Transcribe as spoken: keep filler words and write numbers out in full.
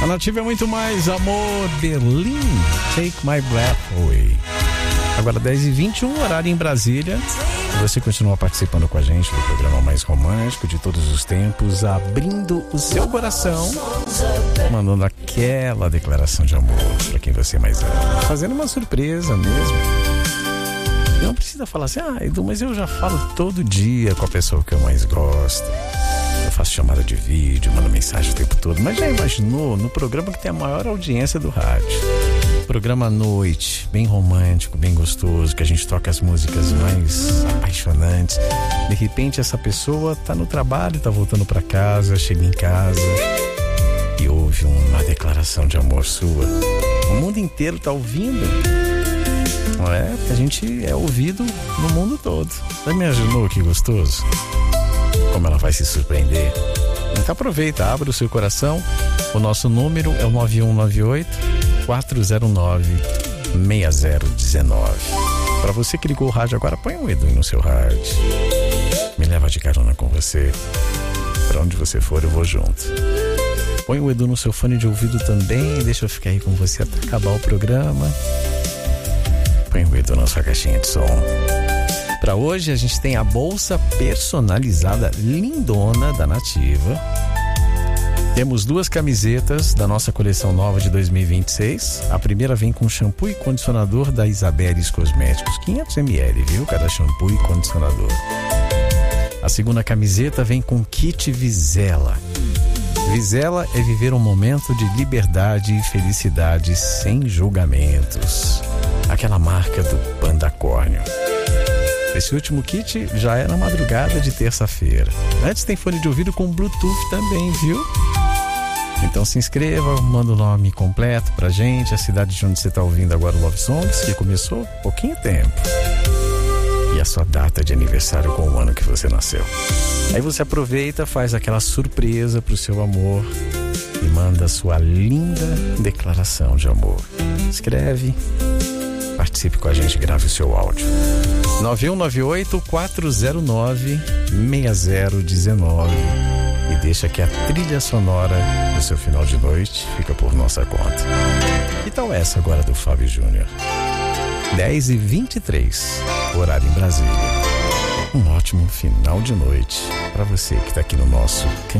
A Nativa é muito mais, amor. Berlim, Take My Breath Away. Agora dez e vinte e um, horário em Brasília. Você continua participando com a gente do programa mais romântico de todos os tempos, abrindo o seu coração, mandando aquela declaração de amor para quem você mais ama, fazendo uma surpresa mesmo. E não precisa falar assim, ah, Edu, mas eu já falo todo dia com a pessoa que eu mais gosto. Eu faço chamada de vídeo, mando mensagem o tempo todo. Mas já imaginou no programa que tem a maior audiência do rádio? Programa à noite, bem romântico, bem gostoso, que a gente toca as músicas mais apaixonantes. De repente essa pessoa tá no trabalho, tá voltando para casa, chega em casa e ouve uma declaração de amor sua. O mundo inteiro tá ouvindo. Não é? Porque a gente é ouvido no mundo todo. Você imaginou que gostoso? Como ela vai se surpreender? Então aproveita, abre o seu coração. O nosso número é o nove um nove oito, quatro zero nove, seis zero um nove. Para você que ligou o rádio agora, põe um Edu no seu rádio. Me leva de carona com você. Para onde você for, eu vou junto. Põe o Edu no seu fone de ouvido também. Deixa eu ficar aí com você até acabar o programa. Põe o Edu na sua caixinha de som. Para hoje a gente tem a bolsa personalizada lindona da Nativa. Temos duas camisetas da nossa coleção nova de dois mil e vinte e seis. A primeira vem com shampoo e condicionador da Isabeles Cosméticos, quinhentos mililitros, viu? Cada shampoo e condicionador. A segunda camiseta vem com kit Vizela. Vizela é viver um momento de liberdade e felicidade sem julgamentos. Aquela marca do Pandacórnio. Esse último kit já é na madrugada de terça-feira. Antes tem fone de ouvido com Bluetooth também, viu? Então se inscreva, manda o nome completo pra gente, a cidade de onde você tá ouvindo agora o Love Songs, que começou há pouquinho tempo. E a sua data de aniversário com o ano que você nasceu. Aí você aproveita, faz aquela surpresa pro seu amor e manda a sua linda declaração de amor. Escreve, participe com a gente, grave o seu áudio. nove um nove oito, quatro zero nove, seis zero um nove. E deixa que a trilha sonora do seu final de noite fica por nossa conta. Que tal essa agora do Fábio Júnior? dez e vinte e três, horário em Brasília. Um ótimo final de noite para você que está aqui no nosso